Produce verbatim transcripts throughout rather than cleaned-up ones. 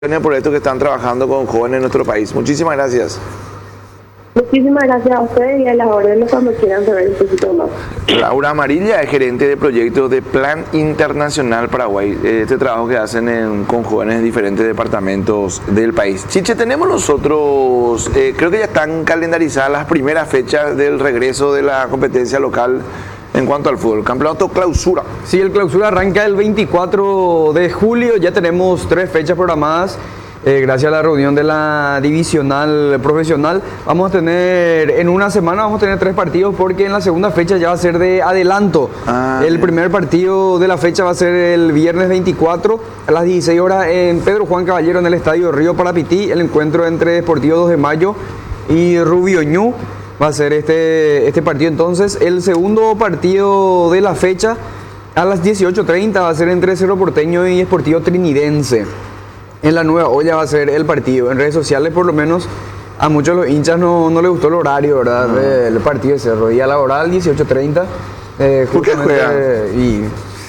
Por esto que están trabajando con jóvenes en nuestro país. Muchísimas gracias. Muchísimas gracias a ustedes y a las órdenes cuando quieran saber un poquito más. Laura Amarilla es gerente de proyectos de Plan Internacional Paraguay. Este trabajo que hacen en, con jóvenes en diferentes departamentos del país. Chiche, tenemos nosotros, eh, creo que ya están calendarizadas las primeras fechas del regreso de la competencia local en cuanto al fútbol. Campeonato Clausura. Sí, el Clausura arranca el veinticuatro de julio. Ya tenemos tres fechas programadas. Eh, gracias a la reunión de la divisional profesional, vamos a tener, en una semana vamos a tener tres partidos porque en la segunda fecha ya va a ser de adelanto. Ah, el bien. Primer partido de la fecha va a ser el viernes veinticuatro a las dieciséis horas en Pedro Juan Caballero en el Estadio Río Parapití, el encuentro entre Deportivo dos de Mayo y Rubio Ñu. Va a ser este, este partido entonces. El segundo partido de la fecha a las dieciocho treinta va a ser entre Cerro Porteño y Sportivo Trinidense. En la Nueva Olla va a ser el partido. En redes sociales por lo menos a muchos de los hinchas no, no les gustó el horario, ¿verdad? No. El partido de Cerro. Día laboral, dieciocho treinta. Eh, ¿Por qué juegan? Y,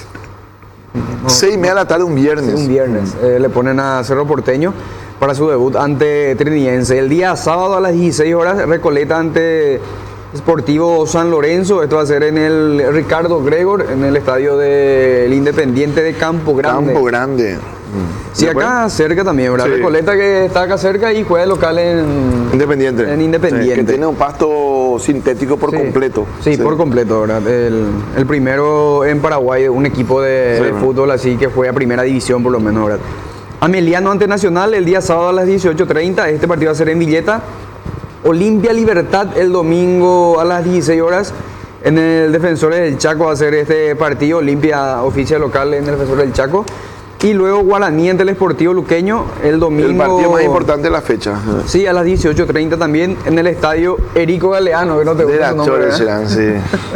no, Seis y media de la tarde un viernes. Un viernes. Eh, le ponen a Cerro Porteño para su debut ante Trinidense. El día sábado a las dieciséis horas, Recoleta ante Sportivo San Lorenzo. Esto va a ser en el Ricardo Gregor, en el estadio del Independiente de Campo Grande. Campo Grande. Sí, acá cerca también, ¿verdad? Sí. Recoleta que está acá cerca y juega local en Independiente. En Independiente. Sí, que tiene un pasto sintético por sí. completo. Sí, sí, por completo, ¿verdad? El, el primero en Paraguay, un equipo de, sí, de fútbol así que juega primera división por lo menos, ¿verdad? Ameliano ante Nacional el día sábado a las dieciocho treinta. Este partido va a ser en Villeta. Olimpia Libertad el domingo a las dieciséis horas. En el Defensores del Chaco va a ser este partido. Olimpia oficia local en el Defensores del Chaco. Y luego Guaraní ante el Sportivo Luqueño el domingo. El partido más importante de la fecha. Sí, a las dieciocho treinta también en el estadio Erico Galeano, que no te gusta su nombre, serán, sí.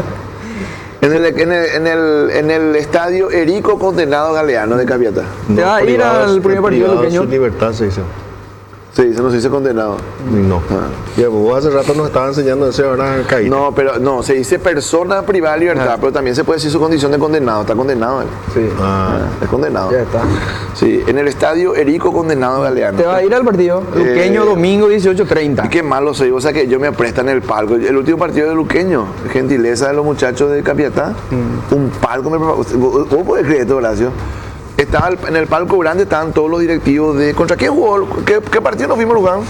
En el, en, el, en, el, en el estadio Erico Condenado Galeano de Capiatá. ¿Te va a ir al primer partido Luqueño? Su libertad se dice. Sí, se nos dice condenado. No. Ah. Ya, vos hace rato nos estaba enseñando ese, ¿verdad? Caído. No, pero no, se dice persona privada de libertad, ah. pero también se puede decir su condición de condenado. Está condenado él. Sí. Ah. Ah, es condenado. Ya está. Sí, en el estadio Erico Condenado Galeano. ¿Te va a ir al partido? Luqueño, eh, domingo dieciocho treinta. Y qué malo soy, o sea que yo me prestan el palco. El último partido de Luqueño, gentileza de los muchachos de Capiatá. Mm. Un palco me preparó. ¿Vos, vos podés creer esto, Horacio? Estaba en el palco grande, estaban todos los directivos de... ¿Contra quién jugó? ¿Qué, qué partido nos fuimos a jugar?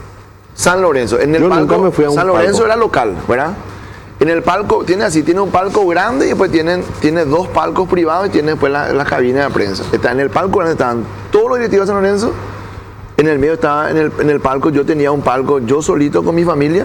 San Lorenzo. En el Yo palco, nunca me fui a un San Lorenzo palco. Era local, ¿verdad? En el palco, tiene así, tiene un palco grande y después tienen, tiene dos palcos privados y tiene después la, la cabina de prensa. Está en el palco grande, estaban todos los directivos de San Lorenzo. En el medio estaba, en el, en el palco, yo tenía un palco, yo solito con mi familia.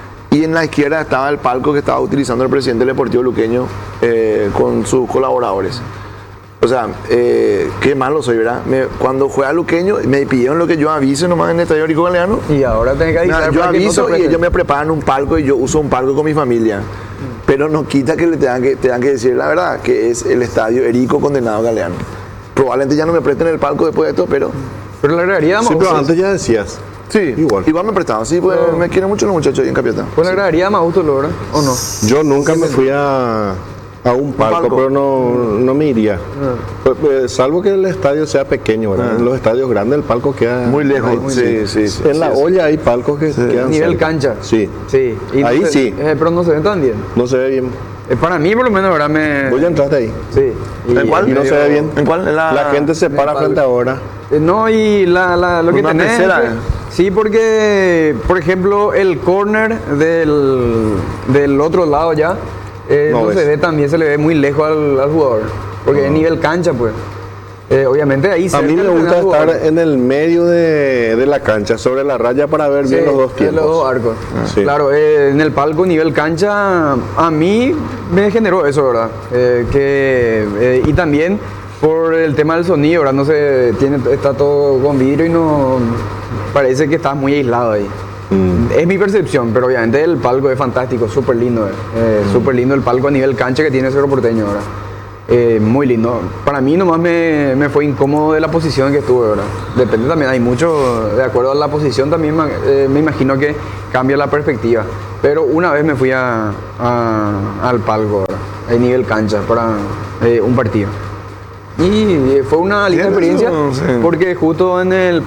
Y en la izquierda estaba el palco que estaba utilizando el presidente del Deportivo Luqueño eh, con sus colaboradores. O sea, eh, qué malo soy, ¿verdad? Me, cuando juega Luqueño, me pidieron lo que yo avise nomás en el estadio Rico Galeano. Y ahora tenés que avisar. Mira, yo aviso no y ellos me preparan un palco y yo uso un palco con mi familia. Mm. Pero no quita que le tengan que, tengan que decir la verdad, que es el estadio Erico Condenado Galeano. Probablemente ya no me presten el palco después de esto, pero... Pero le agregaría... Sí, pero antes ya decías. Sí, igual. Igual me prestaban, sí, pues no. Me quieren mucho los muchachos ahí en Capiatá. Pues le sí. agregaría más auto, ¿verdad? ¿O no? Yo nunca me fui a... a un palco, un palco, pero no, no me iría. Ah. Pues, salvo que el estadio sea pequeño, ¿verdad? Ah. En los estadios grandes el palco queda muy lejos. Muy sí, lejos. Sí, sí, en sí, la sí, olla hay palcos que sí. quedan nivel cerca. Cancha. Sí. Sí. Y ahí no se, sí. Eh, pero no se ven tan bien. No se ve bien. Eh, para mí, por lo menos, ¿verdad? Me... Vos ya entraste ahí. Sí. Y, ¿En cuál? Y no se ve bien. ¿En cuál? ¿En la... la gente se para frente ahora. Eh, no, y la, la, lo que Una tenés... tercera, es, sí, porque, por ejemplo, el corner del, del otro lado ya... Eh, no, no se ve también, se le ve muy lejos al, al jugador, porque no. Es nivel cancha, pues. Eh, obviamente ahí a mí me gusta estar en el medio de, de la cancha, sobre la raya para ver sí, bien los dos tiempos. Los dos arcos. Ah, sí. Claro, eh, en el palco nivel cancha, a mí me generó eso, ¿verdad? Eh, que, eh, y también por el tema del sonido, ¿verdad? No se tiene, está todo con vidrio y no parece que está muy aislado ahí. Mm. Es mi percepción, pero obviamente el palco es fantástico, súper lindo, eh. Eh, mm. súper lindo el palco a nivel cancha que tiene Cerro Porteño ahora. Eh, muy lindo. Para mí nomás me, me fue incómodo de la posición que estuve, ¿verdad? Depende también, hay mucho, de acuerdo a la posición también eh, me imagino que cambia la perspectiva. Pero una vez me fui a, a, al palco, ¿verdad? A nivel cancha para eh, un partido. Y fue una linda ¿Entiendes? experiencia No, sí. porque justo en el